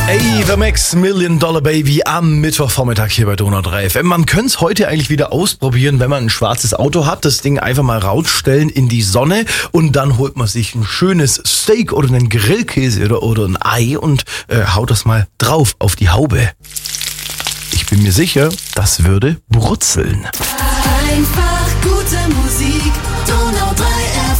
Ava Max, Million Dollar Baby am Mittwochvormittag hier bei Donau 3 FM. Man könnte es heute eigentlich wieder ausprobieren, wenn man ein schwarzes Auto hat, das Ding einfach mal rausstellen in die Sonne und dann holt man sich ein schönes Steak oder einen Grillkäse oder ein Ei und haut das mal drauf auf die Haube. Ich bin mir sicher, das würde brutzeln. Einfach gute Musik, Donau 3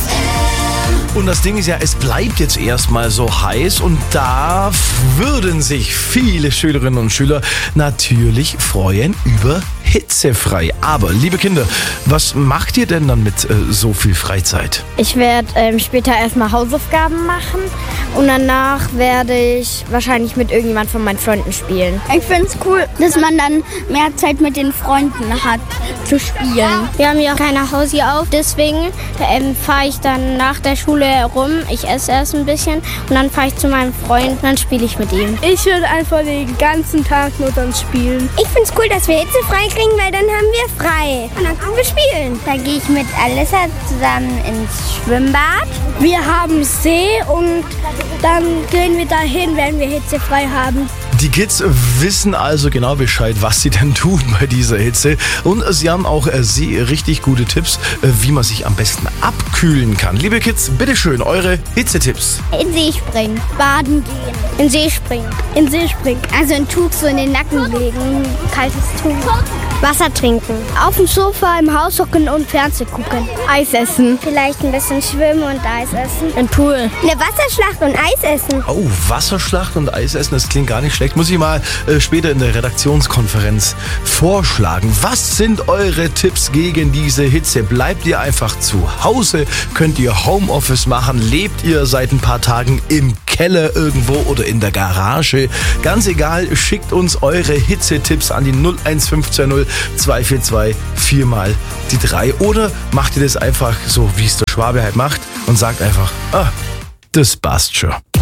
FM. Und das Ding ist ja, es bleibt jetzt erstmal so heiß und da würden sich viele Schülerinnen und Schüler natürlich freuen über hitzefrei. Aber, liebe Kinder, was macht ihr denn dann mit so viel Freizeit? Ich werde später erstmal Hausaufgaben machen und danach werde ich wahrscheinlich mit irgendjemand von meinen Freunden spielen. Ich finde es cool, dass man dann mehr Zeit mit den Freunden hat zu spielen. Wir haben ja keine Haus hier auf, deswegen fahre ich dann nach der Schule rum. Ich esse erst ein bisschen und dann fahre ich zu meinem Freund und dann spiele ich mit ihm. Ich würde einfach den ganzen Tag nur dann spielen. Ich finde es cool, dass wir hitzefrei kriegen, weil dann haben wir frei. Und dann können wir spielen. Da gehe ich mit Alissa zusammen ins Schwimmbad. Wir haben See und dann gehen wir dahin, wenn wir hitzefrei haben. Die Kids wissen also genau Bescheid, was sie denn tun bei dieser Hitze. Und sie haben auch richtig gute Tipps, wie man sich am besten abkühlen kann. Liebe Kids, bitteschön, eure Hitzetipps. In See springen. Baden gehen. In See springen. In See springen. Also ein Tuch so in den Nacken legen. Kaltes Tuch. Wasser trinken. Auf dem Sofa im Haus hocken und Fernsehen gucken. Eis essen. Vielleicht ein bisschen schwimmen und Eis essen. Im Pool. Eine Wasserschlacht und Eis essen. Oh, Wasserschlacht und Eis essen, das klingt gar nicht schlecht. Muss ich mal später in der Redaktionskonferenz vorschlagen. Was sind eure Tipps gegen diese Hitze? Bleibt ihr einfach zu Hause? Könnt ihr Homeoffice machen? Lebt ihr seit ein paar Tagen im Keller irgendwo oder in der Garage? Ganz egal, schickt uns eure Hitzetipps an die 01520 242 4 mal die 3. Oder macht ihr das einfach so, wie es der Schwabe halt macht und sagt einfach, das passt schon.